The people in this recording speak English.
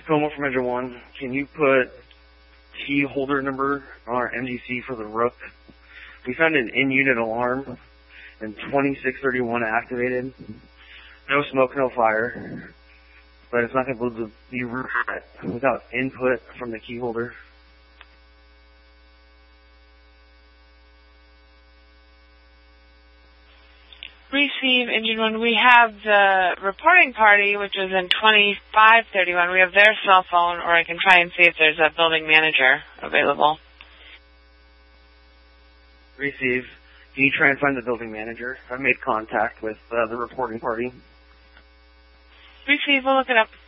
Como from Engine 1, can you put key holder number on our MGC for the Rook? We found an in-unit alarm and 2631 activated. No smoke, no fire. But it's not going to be able to be reset without input from the key holder. Receive Engine 1. We have the reporting party, which is in 2531. We have their cell phone, or I can try and see if there's a building manager available. Receive. Can you try and find the building manager? I've made contact with the reporting party. Receive. We'll look it up.